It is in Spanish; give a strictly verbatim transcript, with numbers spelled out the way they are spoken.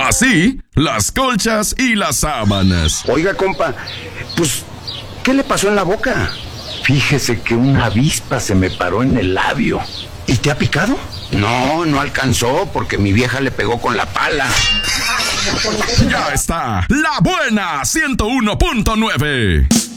Así, las colchas y las sábanas. Oiga, compa, pues, ¿qué le pasó en la boca? Fíjese que una avispa se me paró en el labio. ¿Y te ha picado? No, no alcanzó porque mi vieja le pegó con la pala. Ya está, La Buena ciento uno punto nueve.